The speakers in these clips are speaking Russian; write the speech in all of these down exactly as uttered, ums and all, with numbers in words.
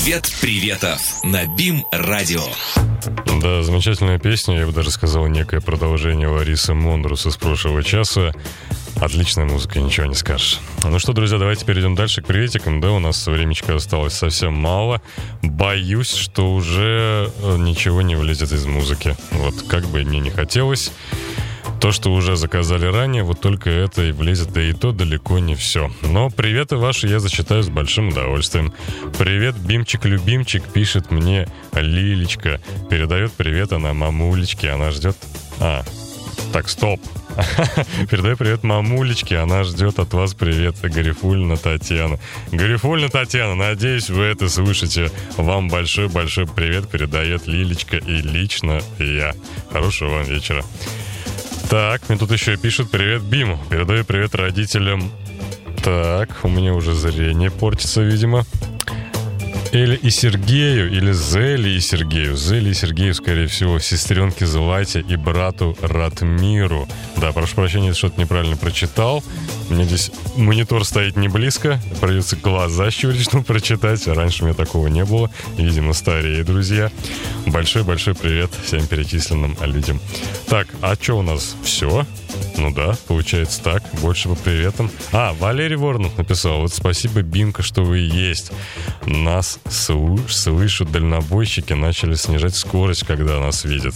Привет, приветов на БИМ-радио. Да, замечательная песня, я бы даже сказал, некое продолжение Ларисы Мондрус из прошлого часа. Отличная музыка, ничего не скажешь. Ну что, друзья, давайте перейдем дальше к приветикам. Да, у нас времечка осталось совсем мало. Боюсь, что уже ничего не влезет из музыки. Вот как бы мне не хотелось. То, что уже заказали ранее, вот только это и влезет, да и то далеко не все. Но приветы ваши я зачитаю с большим удовольствием. Привет, Бимчик-любимчик, пишет мне Лилечка. Передает привет она мамулечке, она ждет... А, так, стоп. Передаю привет мамулечке, она ждет от вас привета. Гарифульна Татьяна. Гарифульна Татьяна, надеюсь, вы это слышите. Вам большой-большой привет передает Лилечка и лично я. Хорошего вам вечера. Так, мне тут еще пишут: привет, Бим. Передаю привет родителям. Так, у меня уже зрение портится, видимо. Эле и Сергею, или Зеле и Сергею. Зеле и Сергею, скорее всего, сестренке Злате и брату Ратмиру. Да, прошу прощения, если что-то неправильно прочитал. У меня здесь монитор стоит не близко. Придется глаза щурить, чтобы прочитать. Раньше у меня такого не было. Видимо, старее, друзья. Большой-большой привет всем перечисленным людям. Так, а что у нас? Все? Ну да, получается так. Больше по приветам. А, Валерий Воронов написал: вот спасибо, Бимка, что вы есть. Нас слыш- слышат дальнобойщики, начали снижать скорость, когда нас видят.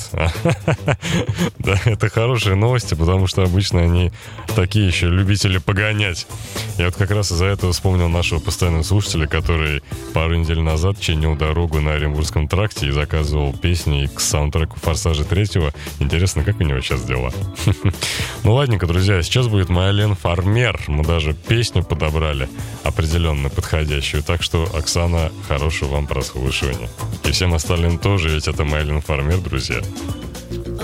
Да, это хорошие новости, потому что обычно они такие еще любители погонять. Я вот как раз из-за этого вспомнил нашего постоянного слушателя, который пару недель назад чинил дорогу на Оренбургском тракте и заказывал песни к саундтреку «Форсажа третьего». Интересно, как у него сейчас дела? Ну ладненько, друзья, сейчас будет Майлен Фармер. Мы даже песню подобрали определенно подходящую. Так что, Оксана, хорошего вам прослушивания. И всем остальным тоже, ведь это Майлен Фармер, друзья.